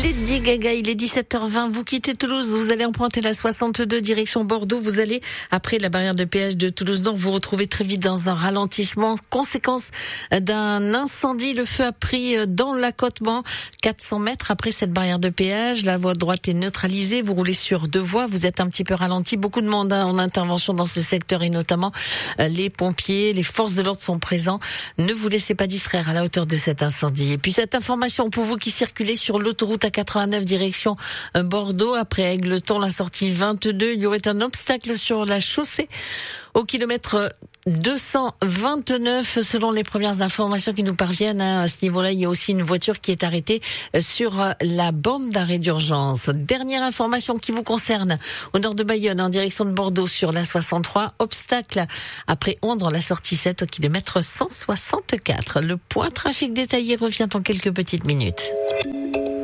Lady Gaga, il est 17h20. Vous quittez Toulouse, vous allez emprunter la 62 direction Bordeaux. Vous allez, après la barrière de péage de Toulouse-Nord, vous retrouvez très vite dans un ralentissement. Conséquence d'un incendie, le feu a pris dans l'accotement 400 mètres après cette barrière de péage. La voie droite est neutralisée. Vous roulez sur deux voies. Vous êtes un petit peu ralenti. Beaucoup de monde en intervention dans ce secteur et notamment les pompiers, les forces de l'ordre sont présents. Ne vous laissez pas distraire à la hauteur de cet incendie. Et puis cette information pour vous qui circulez sur l'autoroute A89 direction Bordeaux, après Égletons, la sortie 22, il y aurait un obstacle sur la chaussée au kilomètre 229 selon les premières informations qui nous parviennent. À ce niveau-là, il y a aussi une voiture qui est arrêtée sur la borne d'arrêt d'urgence. Dernière information qui vous concerne au nord de Bayonne en direction de Bordeaux sur la 63, obstacle après Ondres, la sortie 7 au kilomètre 164. Le point trafic détaillé revient en quelques petites minutes.